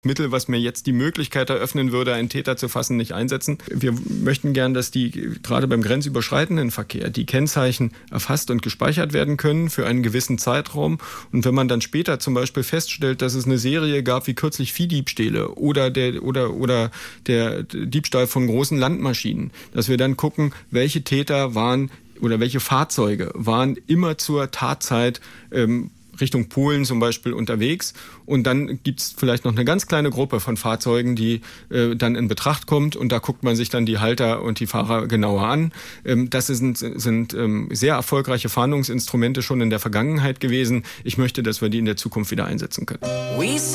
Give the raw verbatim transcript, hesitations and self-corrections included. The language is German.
Mittel, was mir jetzt die Möglichkeit eröffnen würde, einen Täter zu fassen, nicht einsetzen. Wir möchten gern, dass die gerade beim grenzüberschreitenden Verkehr die Kennzeichen erfasst und gespeichert werden können für einen gewissen Zeitraum. Und wenn man dann später zum Beispiel feststellt, dass es eine Serie gab wie kürzlich Viehdiebstähle oder der oder oder der Diebstahl von großen Landmaschinen, dass wir dann gucken, welche Täter waren oder welche Fahrzeuge waren immer zur Tatzeit ähm, Richtung Polen zum Beispiel unterwegs. Und dann gibt's vielleicht noch eine ganz kleine Gruppe von Fahrzeugen, die äh, dann in Betracht kommt. Und da guckt man sich dann die Halter und die Fahrer genauer an. Ähm, das sind, sind ähm, sehr erfolgreiche Fahndungsinstrumente schon in der Vergangenheit gewesen. Ich möchte, dass wir die in der Zukunft wieder einsetzen können.